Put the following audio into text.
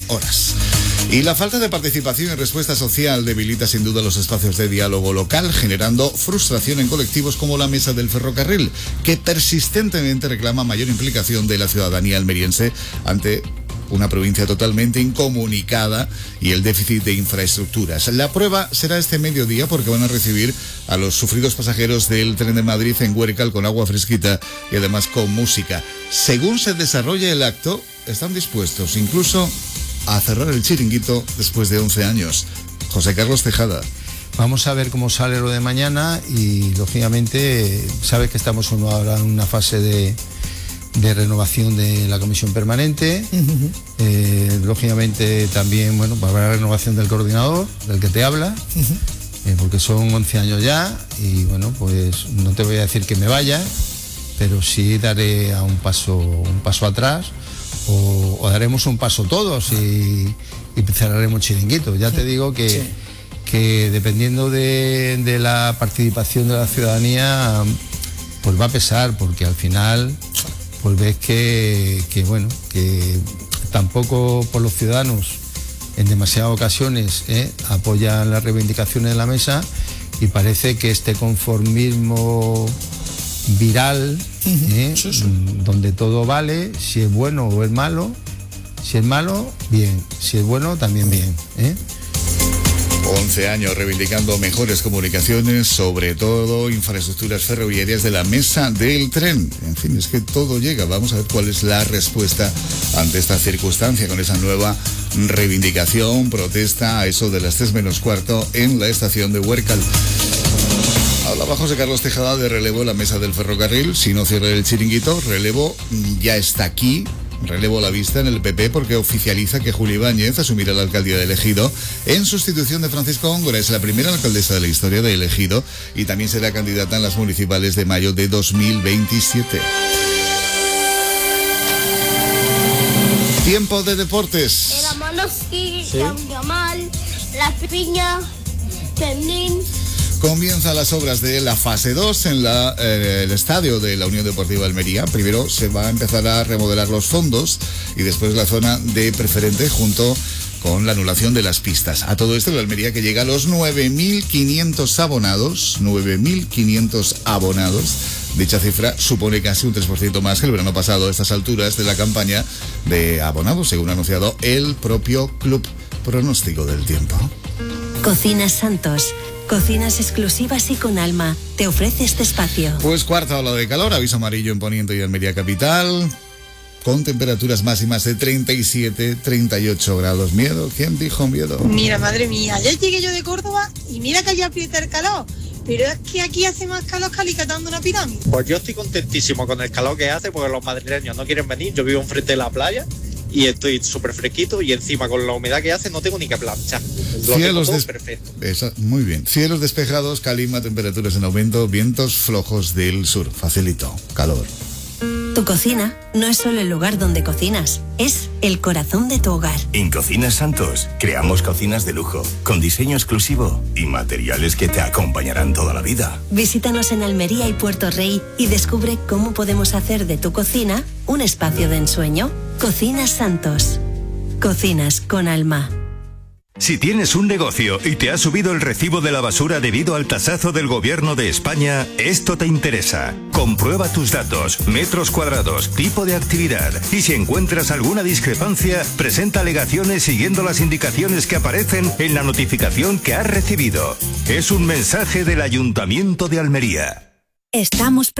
horas. Y la falta de participación y respuesta social debilita sin duda los espacios de diálogo local, generando frustración en colectivos como la Mesa del Ferrocarril, que persistentemente reclama mayor implicación de la ciudadanía almeriense ante una provincia totalmente incomunicada y el déficit de infraestructuras. La prueba será este mediodía porque van a recibir a los sufridos pasajeros del tren de Madrid en Huércal con agua fresquita y además con música. Según se desarrolle el acto, están dispuestos incluso a cerrar el chiringuito después de 11 años. José Carlos Tejada. Vamos a ver cómo sale lo de mañana y, lógicamente, sabes que estamos ahora en una fase de renovación de la comisión permanente. Lógicamente también, bueno, habrá renovación del coordinador, del que te habla, porque son 11 años ya y, bueno, pues no te voy a decir que me vaya, pero sí daré a un paso atrás o daremos un paso todos y cerraremos chiringuito. Ya te digo que dependiendo de la participación de la ciudadanía, pues va a pesar, porque al final pues ves que tampoco por los ciudadanos en demasiadas ocasiones apoyan las reivindicaciones de la mesa y parece que este conformismo viral, donde todo vale, si es bueno o es malo, si es malo, bien, si es bueno, también bien. 11 años reivindicando mejores comunicaciones, sobre todo infraestructuras ferroviarias de la Mesa del Tren. En fin, es que todo llega. Vamos a ver cuál es la respuesta ante esta circunstancia con esa nueva reivindicación, protesta a eso de las 3 menos cuarto en la estación de Huércal. Hablaba José Carlos Tejada de relevo en la Mesa del Ferrocarril. Si no cierra el chiringuito, relevo ya está aquí. Relevo a la vista en el PP porque oficializa que Julia Ibáñez asumirá la alcaldía de Ejido en sustitución de Francisco Góngora. Es la primera alcaldesa de la historia de Ejido y también será candidata en las municipales de mayo de 2027. Tiempo de deportes. Era Manoski, Yamal, La Piña, Tendín. Comienzan las obras de la fase 2 en el estadio de la Unión Deportiva Almería. Primero se va a empezar a remodelar los fondos y después la zona de preferente junto con la anulación de las pistas. A todo esto la Almería que llega a los 9.500 abonados. 9.500 abonados. Dicha cifra supone casi un 3% más que el verano pasado a estas alturas de la campaña de abonados, según ha anunciado el propio club. Pronóstico del tiempo. Cocinas Santos. Cocinas exclusivas y con alma. Te ofrece este espacio. Pues cuarta ola de calor, aviso amarillo en Poniente y Almería capital, con temperaturas máximas de 37, 38 grados. ¿Miedo? ¿Quién dijo miedo? Mira, madre mía, ayer llegué yo de Córdoba y mira que allá aprieta el calor. Pero es que aquí hace más calor que alicatando una pirámide. Pues yo estoy contentísimo con el calor que hace porque los madrileños no quieren venir. Yo vivo enfrente de la playa y estoy súper fresquito y encima con la humedad que hace no tengo ni que planchar. Cielos perfecto. Muy bien. Cielos despejados, calima, temperaturas en aumento, vientos flojos del sur. Facilito. Calor. Tu cocina no es solo el lugar donde cocinas, es el corazón de tu hogar. En Cocinas Santos creamos cocinas de lujo, con diseño exclusivo y materiales que te acompañarán toda la vida. Visítanos en Almería y Puerto Rey y descubre cómo podemos hacer de tu cocina un espacio de ensueño. Cocinas Santos. Cocinas con alma. Si tienes un negocio y te ha subido el recibo de la basura debido al tasazo del Gobierno de España, esto te interesa. Comprueba tus datos, metros cuadrados, tipo de actividad y si encuentras alguna discrepancia, presenta alegaciones siguiendo las indicaciones que aparecen en la notificación que has recibido. Es un mensaje del Ayuntamiento de Almería. Estamos